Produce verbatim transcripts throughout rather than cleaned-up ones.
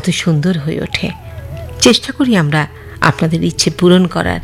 এত সুন্দর হয়ে ওঠে। চেষ্টা করি আমরা আপনাদের ইচ্ছে পূরণ করার।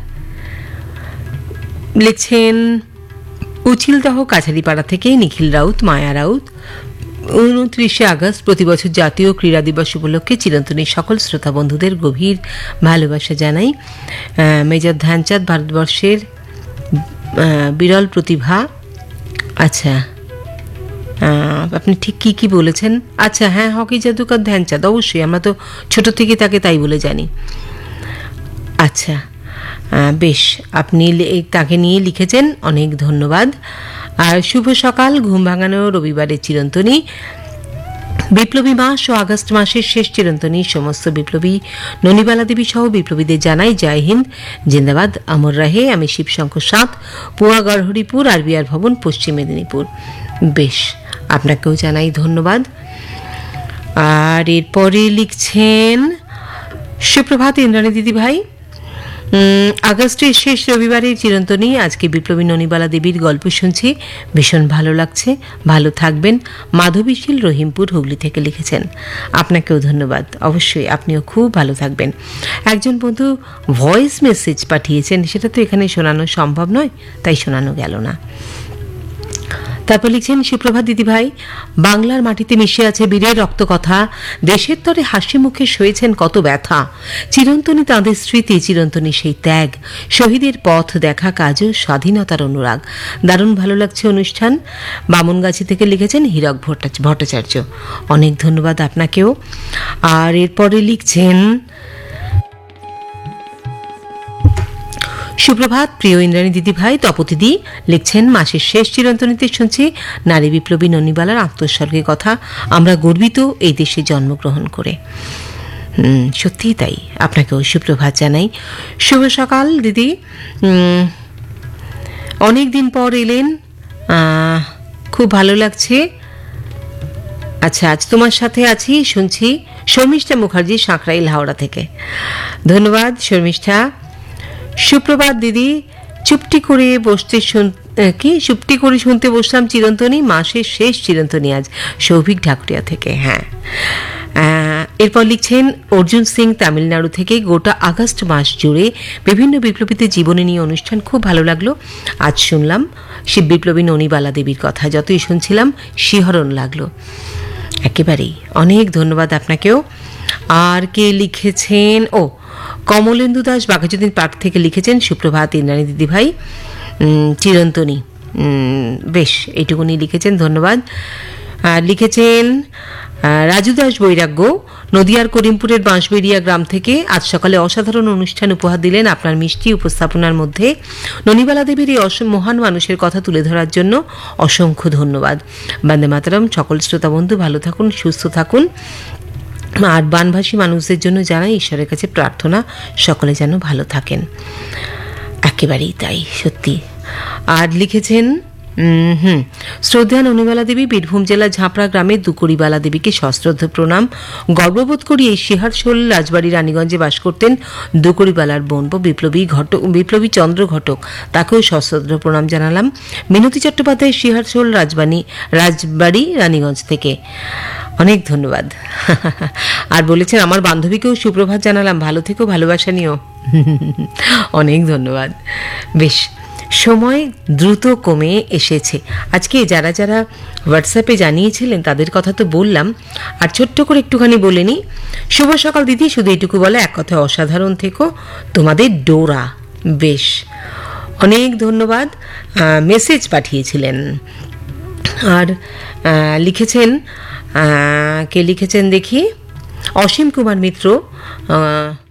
লিখছেন উচিলদহ কাছারিপাড়া থেকে নিখিল রাউত, মায়া রাউত। উনত্রিশে আগস্ট প্রতি বছর জাতীয় ক্রীড়া দিবস উপলক্ষে চিরন্তনীর সকল শ্রোতা বন্ধুদের গভীর ভালোবাসা জানাই। মেজর ধ্যানচাঁদ ভারতবর্ষের বিরল প্রতিভা। আচ্ছা, আপনি ঠিক কি কি বলেছেন? আচ্ছা, হ্যাঁ, হকি জাদুকর ধ্যানচাঁদ, অবশ্যই আমরা তো ছোট থেকে তাকে তাই বলে জানি। আচ্ছা, বেশ, আপনি তাকে নিয়ে লিখেছেন, অনেক ধন্যবাদ। আর শুভ সকাল, ঘুম ভাঙানো রবিবারের চিরন্তনী, বিপ্লবী মাস ও আগস্ট মাসের শেষ চিরন্তনী সমস্ত বিপ্লবী ননিবালা দেবী সহ বিপ্লবীদের জানাই জয় হিন্দ, জিন্দাবাদ, অমর রাহে। আমি শিবশঙ্কর সাঁত, পুয়া গড়হরিপুর, আরবিআর ভবন, পশ্চিম মেদিনীপুর। বেশ, আপনাকেও জানাই ধন্যবাদ। আর এরপরে লিখছেন সুপ্রভাত ইন্দ্রাণী দিদি ভাই, আগস্টের শেষ রবিবারের চিরন্তনী, আজকে বিপ্লবী ননিবালা দেবীর গল্প শুনছি, ভীষণ ভালো লাগছে, ভালো থাকবেন। মাধবীশীল, রহিমপুর, হুগলি থেকে লিখেছেন। আপনাকেও ধন্যবাদ, অবশ্যই আপনিও খুব ভালো থাকবেন। একজন বন্ধু ভয়েস মেসেজ পাঠিয়েছেন, সেটা তো এখানে শোনানো সম্ভব নয়, তাই শোনানো গেল না। তারপর লিখছেন সুপ্রভাত দিদিভাই, বাংলার মাটিতে মিশে আছে বীরের রক্তকথা, দেশের তরে হাসি মুখে সয়েছেন কত ব্যথা, চিরন্তনী তাঁদের স্মৃতি, চিরন্তনী সেই ত্যাগ, শহীদের পথ দেখা কাজও স্বাধীনতার অনুরাগ। দারুণ ভালো লাগছে অনুষ্ঠান। বামনগাছি থেকে লিখেছেন হীরক ভট্টাচার্য, অনেক ধন্যবাদ আপনাকেও। আর এরপরে লিখছেন সুপ্রভাত প্রিয় ইন্দ্রাণী দিদি ভাই, তপতিদি লিখছেন মাসের শেষ চিরন্তনীতে শুনছি নারী বিপ্লবী ননিবালার আত্মোৎসর্গের কথা, আমরা গর্বিত এই দেশে জন্মগ্রহণ করে। সত্যিই তাই, আপনাকেও সুপ্রভাত জানাই। শুভ সকাল দিদি, অনেক দিন পর এলেন, খুব ভালো লাগছে। আচ্ছা, আজ তোমার সাথে আছি শুনছি। শর্মিষ্ঠা মুখার্জি, সাঁকরাইল, হাওড়া থেকে। ধন্যবাদ শর্মিষ্ঠা। সুপ্রভাত দিদি, চুপটি করে বসতে কি চুপটি করে শুনতে বসলাম চিরন্তনী, মাসের শেষ চিরন্তনী আজ, সৌভিক ঢাকুরিয়া থেকে। হ্যাঁ, এরপর লিখছেন অর্জুন সিং, তামিলনাড়ু থেকে, গোটা আগস্ট মাস জুড়ে বিভিন্ন বিপ্লবীদের জীবনী নিয়ে অনুষ্ঠান খুব ভালো লাগলো। আজ শুনলাম শিব বিপ্লবী ননিবালা দেবীর কথা, যতই শুনছিলাম শিহরণ লাগলো একেবারেই। অনেক ধন্যবাদ আপনাকেও। আর কে লিখেছেন? ও, কমলেন্দু দাস বাঘাযতীন পার্ক থেকে লিখেছেন সুপ্রভাত ইন্দ্রাণী দিদি ভাই, চিরন্তনী। বেশ, এইটুকুনি লিখেছেন, ধন্যবাদ। আর লিখেছেন রাজু দাস বৈরাগ্য, নদিয়ার করিমপুরের বাঁশবেড়িয়া গ্রাম থেকে, আজ সকালে অসাধারণ অনুষ্ঠান উপহার দিলেন আপনার মিষ্টি উপস্থাপনার মধ্যে। ননিবালা দেবীর এই মহান মানুষের কথা তুলে ধরার জন্য অসংখ্য ধন্যবাদ। বন্দে মাতরম। সকল শ্রোতা বন্ধু ভালো থাকুন, সুস্থ থাকুন। আর বানভাসী মানুষদের জন্য জানাই ঈশ্বরের কাছে প্রার্থনা, সকলে যেন ভালো থাকেন। একেবারেই তাই, সত্যি। আর লিখেছেন হুম শ্রদ্ধা ননিবালা দেবী, বীরভূম জেলার ঝাঁপড়া গ্রামের দুকড়িবালা দেবীকে সশ্রদ্ধ প্রণাম। গর্ববোধ করি এই শিহারশোল রাজবাড়ি রানীগঞ্জে বাস করতেন দুকড়িবালার বোন বিপ্লবী ঘটক বিপ্লবী চন্দ্র ঘটক, তাকেও সশ্রদ্ধ প্রণাম জানালাম। মিনতি চট্টোপাধ্যায়, শিহারশোল রাজবাড়ি রাজবাড়ি রানীগঞ্জ থেকে। অনেক ধন্যবাদ। আর বলেছেন আমার বান্ধবীকেও সুপ্রভাত জানালাম, ভালো থেকো, ভালোবাসা নিও। অনেক ধন্যবাদ। বেশ, সময় দ্রুত কমে এসেছে। আজকে যারা যারা হোয়াটসঅ্যাপে জানিয়েছিলেন তাদের কথা তো বললাম, আর ছোট্ট করে একটুখানি বলে নিই। শুভ সকাল দিদি, শুধু এটুকু বলে এক কথায় অসাধারণ থেকো, তোমাদের ডোরা। বেশ, অনেক ধন্যবাদ। মেসেজ পাঠিয়েছিলেন। আর লিখেছেন, কে লিখেছেন দেখি, অসীম কুমার মিত্র,